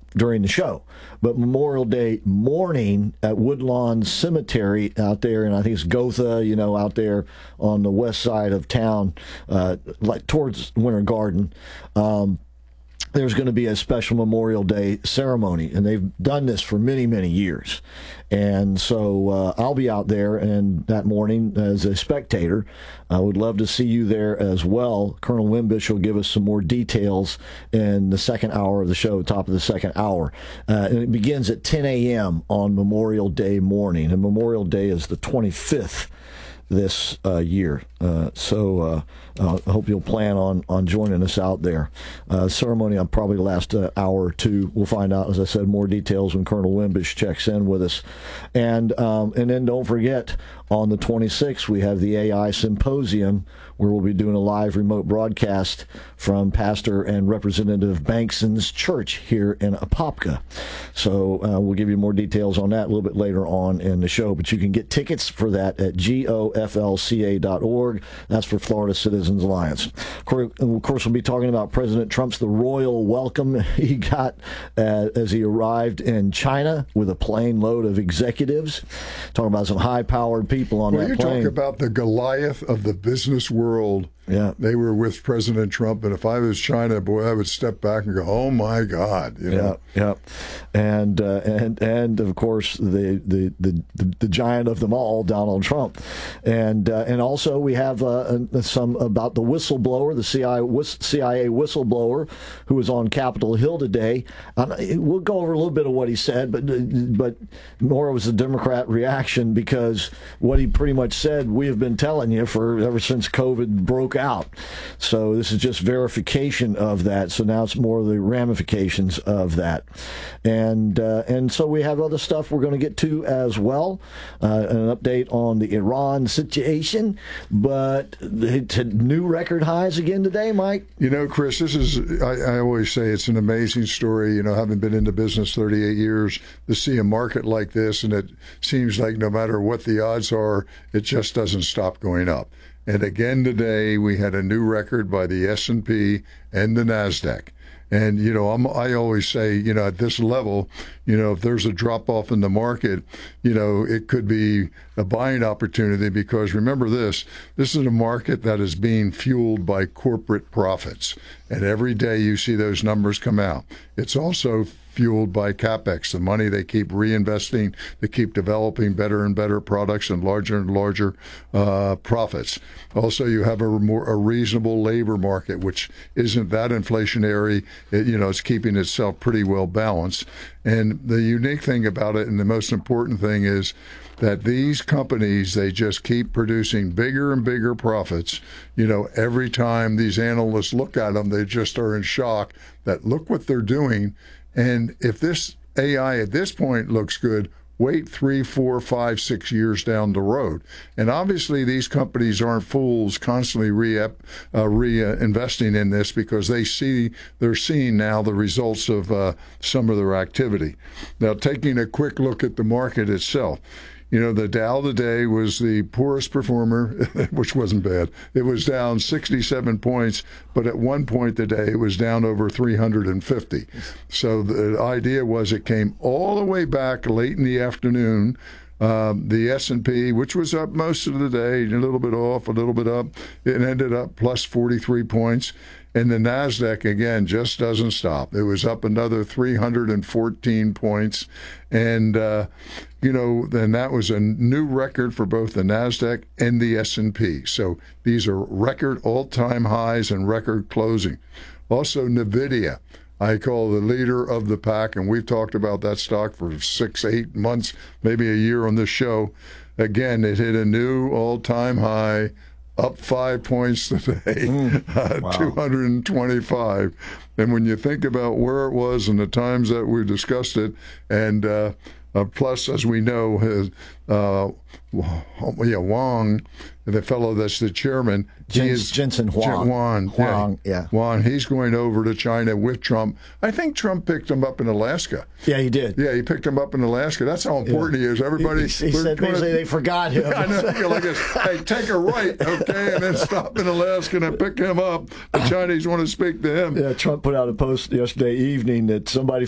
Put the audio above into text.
during the show. But Memorial Day morning at Woodlawn Cemetery out there, and I think it's Gotha, out there on the west side of town, like towards Winter Garden. There's going to be a special Memorial Day ceremony, and they've done this for many, many years. And so I'll be out there and that morning as a spectator. I would love to see you there as well. Colonel Wimbish will give us some more details in the second hour of the show, top of the second hour. And it begins at 10 a.m. on Memorial Day morning, and Memorial Day is the 25th this year. So I hope you'll plan on joining us out there. Ceremony on probably the last hour or two. We'll find out, as I said, more details when Colonel Wimbish checks in with us. And then don't forget, on the 26th, we have the AI Symposium, where we'll be doing a live remote broadcast from Pastor and Representative Bankson's church here in Apopka. So we'll give you more details on that a little bit later on in the show. But you can get tickets for that at goflca.org. That's for Florida Citizens Alliance. Of course, we'll be talking about President Trump's the royal welcome he got as he arrived in China with a plane load of executives. Talking about some high-powered people on that plane. Well, you talk about the Goliath of the business world. Yeah, they were with President Trump, and if I was China, boy, I would step back and go, "Oh my God!" Yeah, and of course the giant of them all, Donald Trump, and also we have some about the whistleblower, the CIA whistleblower who was on Capitol Hill today. We'll go over a little bit of what he said, but more was the Democrat reaction, because what he pretty much said, we have been telling you ever since COVID broke out. So this is just verification of that. So now it's more of the ramifications of that. And so we have other stuff we're going to get to as well. An update on the Iran situation, but to new record highs again today, Mike. Chris, this is, I always say it's an amazing story, having been in the business 38 years, to see a market like this, and it seems like no matter what the odds are, it just doesn't stop going up. And again today, we had a new record by the S&P and the NASDAQ. And, I always say, at this level, if there's a drop-off in the market, it could be a buying opportunity, because remember this is a market that is being fueled by corporate profits. And every day you see those numbers come out. It's also fueled by CapEx, the money they keep reinvesting, they keep developing better and better products and larger profits. Also, you have a reasonable labor market, which isn't that inflationary. It's keeping itself pretty well balanced. And the unique thing about it, and the most important thing, is that these companies, they just keep producing bigger and bigger profits. Every time these analysts look at them, they just are in shock that look what they're doing. And if this AI at this point looks good, wait 3, 4, 5, 6 years down the road. And obviously these companies aren't fools constantly reinvesting in this, because they're seeing now the results of some of their activity. Now, taking a quick look at the market itself, the Dow today was the poorest performer, which wasn't bad. It was down 67 points, but at one point today it was down over 350. So the idea was it came all the way back late in the afternoon. The S&P, which was up most of the day, a little bit off, a little bit up, it ended up plus 43 points. And the NASDAQ, again, just doesn't stop. It was up another 314 points. And, then that was a new record for both the NASDAQ and the S&P. So these are record all-time highs and record closing. Also, NVIDIA, I call the leader of the pack, and we've talked about that stock for 6, 8 months, maybe a year on this show. Again, it hit a new all-time high, up 5 points today, wow. 225. And when you think about where it was and the times that we discussed it, and plus, as we know, Wang, the fellow that's the chairman, Jensen Huang. Huang, he's going over to China with Trump. I think Trump picked him up in Alaska. Yeah, he did. Yeah, he picked him up in Alaska. That's how important he is. Everybody. He said basically they forgot him. I know. Like this, hey, take a right, okay, and then stop in Alaska and pick him up. The Chinese want to speak to him. Yeah, Trump put out a post yesterday evening that somebody